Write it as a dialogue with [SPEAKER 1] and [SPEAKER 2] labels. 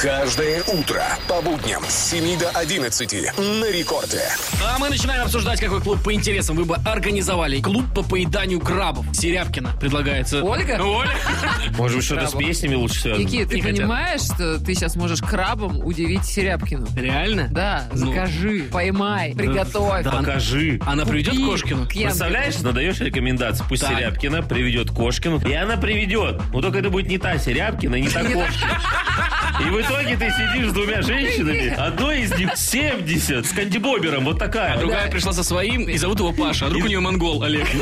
[SPEAKER 1] Каждое утро по будням с 7 до 11 на рекорде.
[SPEAKER 2] А мы начинаем обсуждать, какой клуб по интересам вы бы организовали. Клуб по поеданию крабов. Серябкина предлагается.
[SPEAKER 3] Ольга?
[SPEAKER 4] Может быть, что-то с песнями лучше связано?
[SPEAKER 3] Ники, ты понимаешь, что ты сейчас можешь крабом удивить Серябкину?
[SPEAKER 2] Реально?
[SPEAKER 3] Да, закажи, поймай, приготовь.
[SPEAKER 4] Покажи.
[SPEAKER 2] Она приведет Кошкину?
[SPEAKER 4] Представляешь, надаешь рекомендации. Пусть
[SPEAKER 2] Так.
[SPEAKER 4] Серябкина приведет Кошкину. И она приведет. Но только это будет не та Серябкина, не та Кошкина. И в итоге ты сидишь с двумя женщинами. Одной из них 70 с кандибобером. Вот такая.
[SPEAKER 2] Другая пришла со своим, и зовут его Паша. А друг у нее монгол Олег.